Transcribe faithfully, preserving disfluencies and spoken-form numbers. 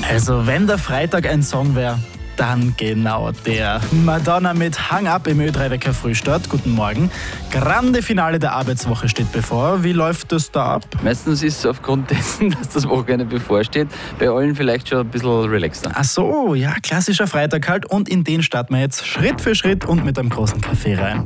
Also wenn der Freitag ein Song wäre, dann genau der. Madonna mit Hang Up im Ö drei Wecker Frühstart. Guten Morgen. Grande Finale der Arbeitswoche steht bevor. Wie läuft das da ab? Meistens ist es aufgrund dessen, dass das Wochenende bevorsteht, bei allen vielleicht schon ein bisschen relaxter. Ach so, ja, klassischer Freitag halt. Und in den starten wir jetzt Schritt für Schritt und mit einem großen Kaffee rein.